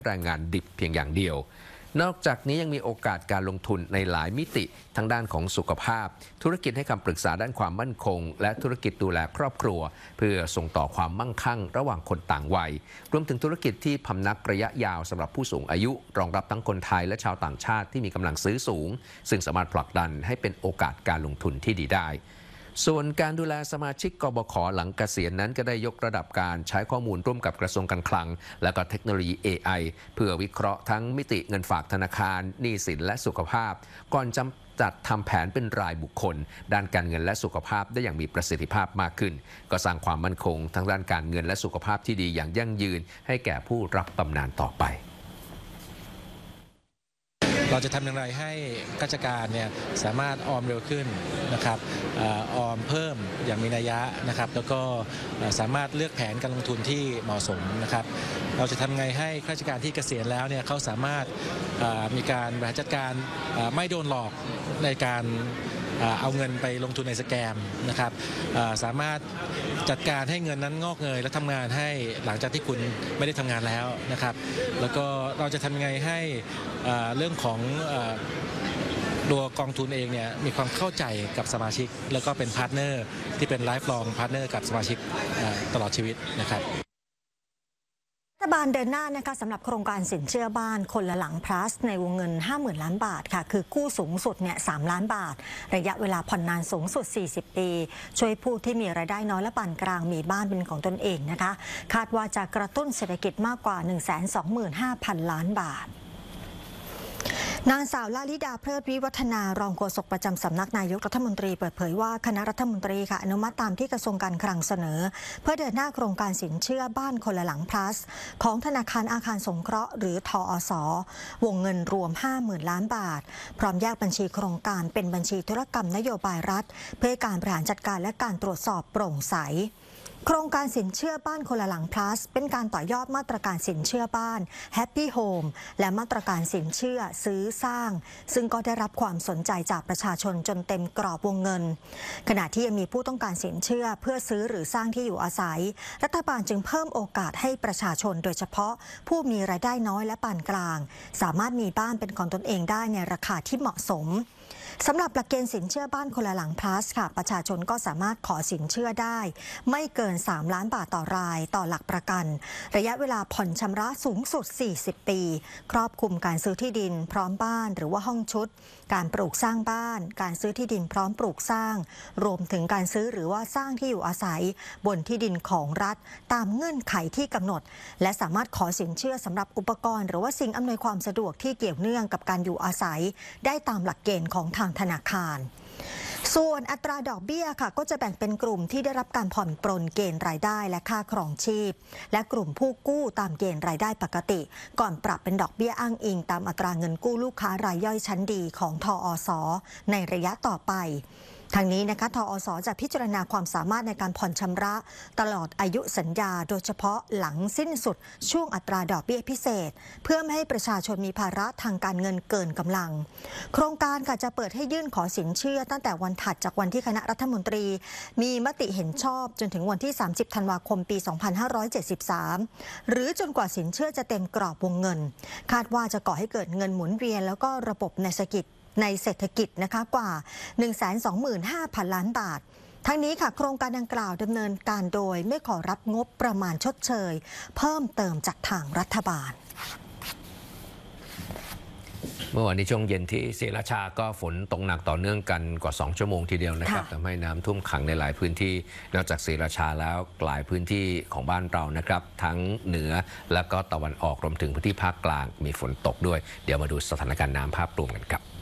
แรงงานดิบเพียงอย่างเดียวนอกจากนี้ยังมีโอกาสการลงทุนในหลายมิติทั้งด้านของสุขภาพธุรกิจให้คำปรึกษาด้านความมั่นคงและธุรกิจดูแลครอบครัวเพื่อส่งต่อความมั่งคั่งระหว่างคนต่างวัยรวมถึงธุรกิจที่พำนักระยะยาวสำหรับผู้สูงอายุรองรับทั้งคนไทยและชาวต่างชาติที่มีกำลังซื้อสูงซึ่งสามารถผลักดันให้เป็นโอกาสการลงทุนที่ดีได้ส่วนการดูแลสมาชิกกบข.หลังเกษียณนั้นก็ได้ยกระดับการใช้ข้อมูลร่วมกับกระทรวงการคลังและก็เทคโนโลยี AI เพื่อวิเคราะห์ทั้งมิติเงินฝากธนาคารหนี้สินและสุขภาพก่อนจัดทำแผนเป็นรายบุคคลด้านการเงินและสุขภาพได้อย่างมีประสิทธิภาพมากขึ้นก็สร้างความมั่นคงทั้งด้านการเงินและสุขภาพที่ดีอย่างยั่งยืนให้แก่ผู้รับบำนาญต่อไปเราจะทำอย่างไรให้ข้าราชการเนี่ยสามารถออมเร็วขึ้นนะครับออมเพิ่มอย่างมีนัยยะนะครับแล้วก็สามารถเลือกแผนการลงทุนที่เหมาะสมนะครับเราจะทำไงให้ข้าราชการที่เกษียณแล้วเนี่ยเขาสามารถมีการบริหารจัดการไม่โดนหลอกในการเอาเงินไปลงทุนในสแกมนะครับสามารถจัดการให้เงินนั้นงอกเงยและทำงานให้หลังจากที่คุณไม่ได้ทำงานแล้วนะครับแล้วก็เราจะทำยังไงให้เรื่องของตัวกองทุนเองเนี่ยมีความเข้าใจกับสมาชิกแล้วก็เป็นพาร์ทเนอร์ที่เป็นไลฟ์ลองพาร์ทเนอร์กับสมาชิกตลอดชีวิตนะครับรัฐบาลเดินหน้านะคะสำหรับโครงการสินเชื่อบ้านคนละหลัง plus ในวงเงิน 50,000 ล้านบาทค่ะคือกู้สูงสุดเนี่ย3 ล้านบาทระยะเวลาผ่อนนานสูงสุด40 ปีช่วยผู้ที่มีรายได้น้อยและปานกลางมีบ้านเป็นของตนเองนะคะคาดว่าจะกระตุ้นเศรษฐกิจมากกว่า 125,000 ล้านบาทนางสาวลาลิดาเพลิดวิวัฒนารองโฆษกประจำสำนักนายกรัฐมนตรีเปิดเผยว่าคณะรัฐมนตรีค่ะอนุมัติตามที่กระทรวงการคลังเสนอเพื่อเดินหน้าโครงการสินเชื่อบ้านคนละหลัง plus ของธนาคารอาคารสงเคราะห์หรือทอส.วงเงินรวม 50,000 ล้านบาทพร้อมแยกบัญชีโครงการเป็นบัญชีธุรกรรมนโยบายรัฐเพื่อการบริหารจัดการและการตรวจสอบโปร่งใสโครงการสินเชื่อบ้านคนละหลัง plus เป็นการต่อยอดมาตรการสินเชื่อบ้าน Happy Home และมาตรการสินเชื่อซื้อสร้างซึ่งก็ได้รับความสนใจจากประชาชนจนเต็มกรอบวงเงินขณะที่ยังมีผู้ต้องการสินเชื่อเพื่อซื้อหรือสร้างที่อยู่อาศัยรัฐบาลจึงเพิ่มโอกาสให้ประชาชนโดยเฉพาะผู้มีรายได้น้อยและปานกลางสามารถมีบ้านเป็นของตนเองได้ในราคาที่เหมาะสมสำหรับหลักเกณฑ์สินเชื่อบ้านคนละหลัง plus ค่ะประชาชนก็สามารถขอสินเชื่อได้ไม่เกิน3 ล้านบาทต่อรายต่อหลักประกันระยะเวลาผ่อนชำระสูงสุด40 ปีครอบคลุมการซื้อที่ดินพร้อมบ้านหรือว่าห้องชุดการปลูกสร้างบ้านการซื้อที่ดินพร้อมปลูกสร้างรวมถึงการซื้อหรือว่าสร้างที่อยู่อาศัยบนที่ดินของรัฐตามเงื่อนไขที่กำหนดและสามารถขอสินเชื่อสำหรับอุปกรณ์หรือว่าสิ่งอำนวยความสะดวกที่เกี่ยวเนื่องกับการอยู่อาศัยได้ตามหลักเกณฑ์ของทางธนาคารส่วนอัตราดอกเบี้ยค่ะก็จะแบ่งเป็นกลุ่มที่ได้รับการผ่อนปรนเกณฑ์รายได้และค่าครองชีพและกลุ่มผู้กู้ตามเกณฑ์รายได้ปกติก่อนปรับเป็นดอกเบี้ยอ้างอิงตามอัตราเงินกู้ลูกค้ารายย่อยชั้นดีของทอส.ในระยะต่อไปทางนี้นะคะทอส.จะพิจารณาความสามารถในการผ่อนชำระตลอดอายุสัญญาโดยเฉพาะหลังสิ้นสุดช่วงอัตราดอกเบี้ยพิเศษเพื่อไม่ให้ประชาชนมีภาระทางการเงินเกินกำลังโครงการค่ะจะเปิดให้ยื่นขอสินเชื่อตั้งแต่วันถัดจากวันที่คณะรัฐมนตรีมีมติเห็นชอบจนถึงวันที่30 ธันวาคมปี 2573หรือจนกว่าสินเชื่อจะเต็มกรอบวงเงินคาดว่าจะก่อให้เกิดเงินหมุนเวียนแล้วก็ระบบในเศรษฐกิจนะคะกว่า 125,000 ล้านบาททั้งนี้ค่ะโครงการดังกล่าวดำเนินการโดยไม่ขอรับงบประมาณชดเชยเพิ่มเติมจากทางรัฐบาลเมื่อวานนี้ช่วงเย็นที่ศรีราชาก็ฝนตกหนักต่อเนื่องกันกว่า2 ชั่วโมงทีเดียวนะครับทำให้น้ำท่วมขังในหลายพื้นที่นอกจากศรีราชาแล้วหลายพื้นที่ของบ้านเรานะครับทั้งเหนือและก็ตะวันออกรวมถึงพื้นที่ภาคกลางมีฝนตกด้วยเดี๋ยวมาดูสถานการณ์น้ำภาพรวมกันครับ